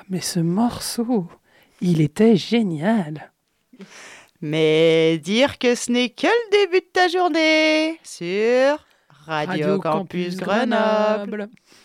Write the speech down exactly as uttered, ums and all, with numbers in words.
mais ce morceau, il était génial. Mais dire que ce n'est que le début de ta journée sur Radio, Radio Campus Campus Grenoble. Grenoble.